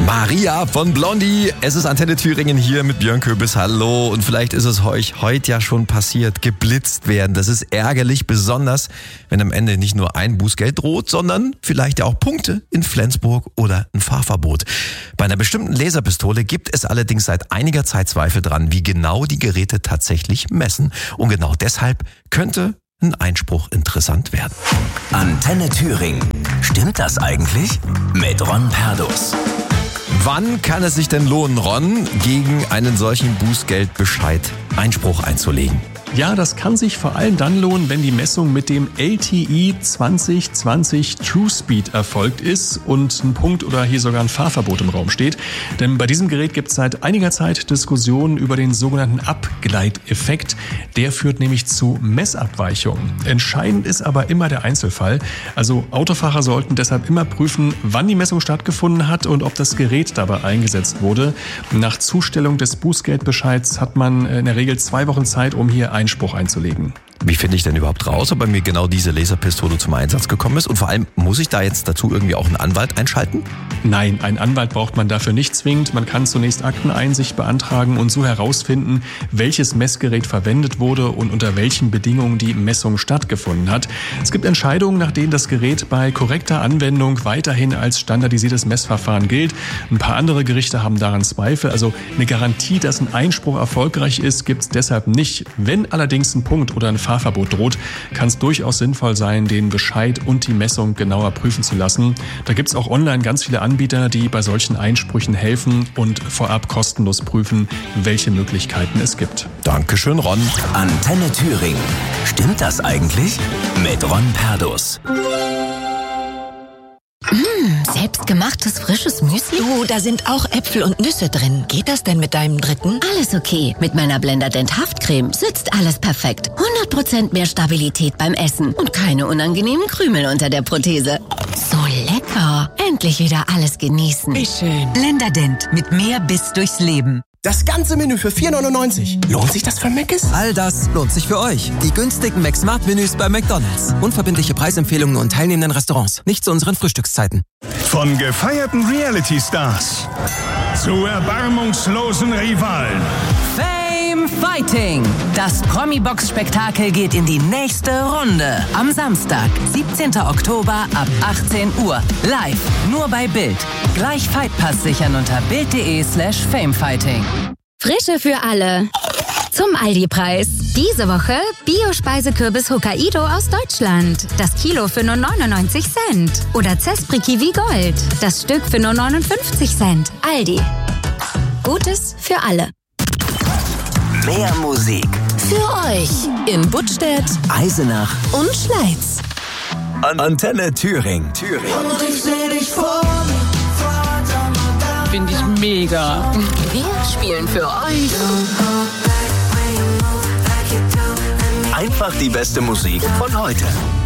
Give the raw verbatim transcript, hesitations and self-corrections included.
Maria von Blondie. Es ist Antenne Thüringen hier mit Björn Köbis. Hallo. Und vielleicht ist es euch heute ja schon passiert. Geblitzt werden. Das ist ärgerlich, besonders wenn am Ende nicht nur ein Bußgeld droht, sondern vielleicht ja auch Punkte in Flensburg oder ein Fahrverbot. Bei einer bestimmten Laserpistole gibt es allerdings seit einiger Zeit Zweifel dran, wie genau die Geräte tatsächlich messen. Und genau deshalb könnte ein Einspruch interessant werden. Antenne Thüringen. Stimmt das eigentlich? Mit Ron Perdus. Wann kann es sich denn lohnen, Ron, gegen einen solchen Bußgeldbescheid Einspruch einzulegen? Ja, das kann sich vor allem dann lohnen, wenn die Messung mit dem L T I zwanzig zwanzig True Speed erfolgt ist und ein Punkt oder hier sogar ein Fahrverbot im Raum steht. Denn bei diesem Gerät gibt es seit einiger Zeit Diskussionen über den sogenannten Abgleiteffekt. Der führt nämlich zu Messabweichungen. Entscheidend ist aber immer der Einzelfall. Also Autofahrer sollten deshalb immer prüfen, wann die Messung stattgefunden hat und ob das Gerät dabei eingesetzt wurde. Nach Zustellung des Bußgeldbescheids hat man in der Regel zwei Wochen Zeit, um hier Einspruch einzulegen. Wie finde ich denn überhaupt raus, ob bei mir genau diese Laserpistole zum Einsatz gekommen ist? Und vor allem, muss ich da jetzt dazu irgendwie auch einen Anwalt einschalten? Nein, einen Anwalt braucht man dafür nicht zwingend. Man kann zunächst Akteneinsicht beantragen und so herausfinden, welches Messgerät verwendet wurde und unter welchen Bedingungen die Messung stattgefunden hat. Es gibt Entscheidungen, nach denen das Gerät bei korrekter Anwendung weiterhin als standardisiertes Messverfahren gilt. Ein paar andere Gerichte haben daran Zweifel. Also eine Garantie, dass ein Einspruch erfolgreich ist, gibt es deshalb nicht. Wenn allerdings ein Punkt oder ein Fahrverbot droht, kann es durchaus sinnvoll sein, den Bescheid und die Messung genauer prüfen zu lassen. Da gibt es auch online ganz viele Anbieter, die bei solchen Einsprüchen helfen und vorab kostenlos prüfen, welche Möglichkeiten es gibt. Dankeschön, Ron. Antenne Thüringen. Stimmt das eigentlich? Mit Ron Perdus. Mmh, selbstgemachtes frisches Müsli? Du, da sind auch Äpfel und Nüsse drin. Geht das denn mit deinem dritten? Alles okay. Mit meiner Blenderdent Haftcreme sitzt alles perfekt. hundert Prozent mehr Stabilität beim Essen und keine unangenehmen Krümel unter der Prothese. So lecker. Endlich wieder alles genießen. Wie schön. Blenderdent mit mehr Biss durchs Leben. Das ganze Menü für vier neunundneunzig. Lohnt sich das für Mc's? All das lohnt sich für euch. Die günstigen McSmart-Menüs bei McDonald's. Unverbindliche Preisempfehlungen und teilnehmenden Restaurants. Nicht zu unseren Frühstückszeiten. Von gefeierten Reality-Stars zu erbarmungslosen Rivalen. Fame Fighting. Das Promi-Box-Spektakel geht in die nächste Runde. Am Samstag, siebzehnten Oktober ab achtzehn Uhr. Live, nur bei Bild. Gleich Fightpass sichern unter bild.de slash famefighting. Frische für alle. Zum Aldi-Preis. Diese Woche Bio-Speisekürbis Hokkaido aus Deutschland. Das Kilo für nur neunundneunzig Cent. Oder Zespri Kiwi Gold. Das Stück für nur neunundfünfzig Cent. Aldi. Gutes für alle. Mehr Musik. Für euch in Buttstädt, Eisenach und Schleiz. An Antenne Thüringen. Thüringen. Finde ich mega. Wir spielen für euch Einfach die beste Musik von heute.